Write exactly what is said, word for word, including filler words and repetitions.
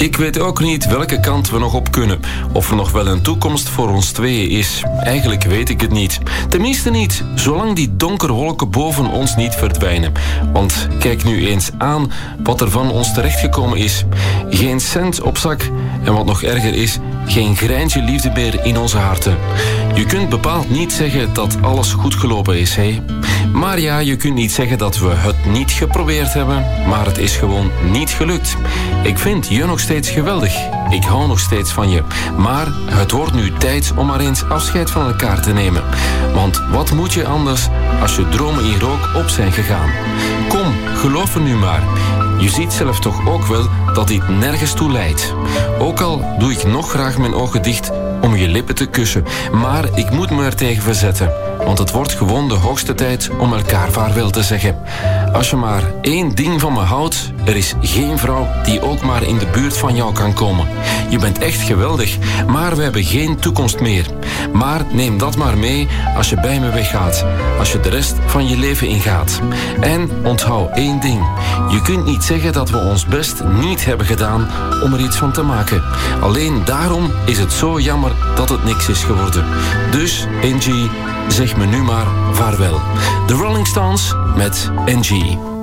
Ik weet ook niet welke kant we nog op kunnen. Of er nog wel een toekomst voor ons tweeën is. Eigenlijk weet ik het niet. Tenminste niet, zolang die donkere wolken boven ons niet verdwijnen. Want kijk nu eens aan wat er van ons terechtgekomen is. Geen cent op zak en wat nog erger is, geen greintje liefde meer in onze harten. Je kunt bepaald niet zeggen dat alles goed gelopen is, hè? Maar ja, je kunt niet zeggen dat we het niet geprobeerd hebben, maar het is gewoon niet gelukt. Ik vind je nog steeds geweldig. Ik hou nog steeds van je. Maar het wordt nu tijd om maar eens afscheid van elkaar te nemen. Want wat moet je anders als je dromen in rook op zijn gegaan? Kom, geloof er nu maar. Je ziet zelf toch ook wel dat dit nergens toe leidt. Ook al doe ik nog graag mijn ogen dicht om je lippen te kussen. Maar ik moet me er tegen verzetten. Want het wordt gewoon de hoogste tijd om elkaar vaarwel te zeggen. Als je maar één ding van me houdt, er is geen vrouw die ook maar in de buurt van jou kan komen. Je bent echt geweldig, maar we hebben geen toekomst meer. Maar neem dat maar mee als je bij me weggaat. Als je de rest van je leven ingaat. En onthoud één ding. Je kunt niet zeggen dat we ons best niet hebben gedaan om er iets van te maken. Alleen daarom is het zo jammer dat het niks is geworden. Dus, Angie, zeg me nu maar vaarwel. De Rolling Stones met Angie.